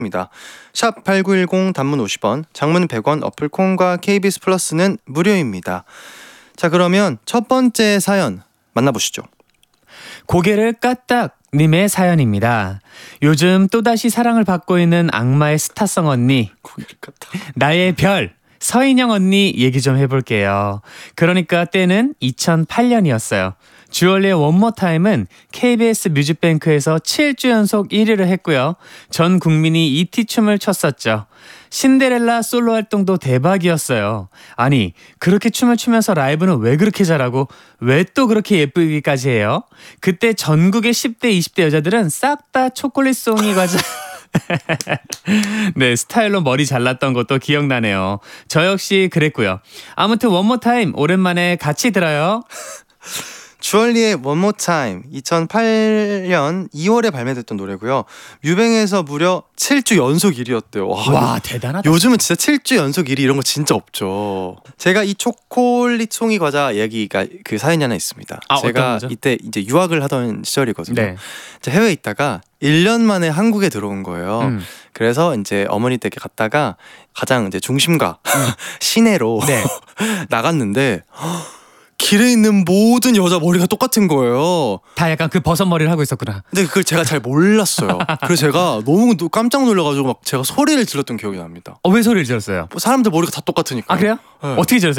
입니다. 샵 8910 단문 50원, 장문 100원, 어플 콩과 KBS 플러스는 무료입니다. 자, 그러면 첫 번째 사연 만나보시죠. 고개를 까딱 님의 사연입니다. 요즘 또다시 사랑을 받고 있는 악마의 스타성 언니, 고개를 깠다. 나의 별 서인영 언니 얘기 좀 해볼게요. 그러니까 때는 2008년이었어요. 주얼리의 원모 타임은 KBS 뮤직뱅크에서 7주 연속 1위를 했고요. 전 국민이 이티 춤을 췄었죠. 신데렐라 솔로 활동도 대박이었어요. 아니, 그렇게 춤을 추면서 라이브는 왜 그렇게 잘하고 왜 또 그렇게 예쁘기까지 해요? 그때 전국의 10대, 20대 여자들은 싹 다 초콜릿 송이 과자 네, 스타일로 머리 잘랐던 것도 기억나네요. 저 역시 그랬고요. 아무튼 원모 타임 오랜만에 같이 들어요. 주얼리의 One More Time 2008년 2월에 발매됐던 노래고요. 뮤뱅에서 무려 7주 연속 1위였대요. 와, 대단하다. 요즘은 진짜 7주 연속 1위 이런 거 진짜 없죠. 제가 이 초콜릿 송이 과자 이야기가 그 사연이 하나 있습니다. 제가 이때 이제 유학을 하던 시절이거든요. 네. 해외에 있다가 1년 만에 한국에 들어온 거예요. 그래서 이제 어머니 댁에 갔다가 가장 이제 중심가 시내로 네. 나갔는데 길에 있는 모든 여자 머리가 똑같은 거예요. 다 약간 그 버섯머리를 하고 있었구나. 근데 그걸 제가 잘 몰랐어요. 그래서 제가 너무 깜짝 놀라가지고 막 제가 소리를 질렀던 기억이 납니다. 왜 소리를 질렀어요? 사람들 머리가 다 똑같으니까. 아, 그래요? 네. 어떻게 질렀어요?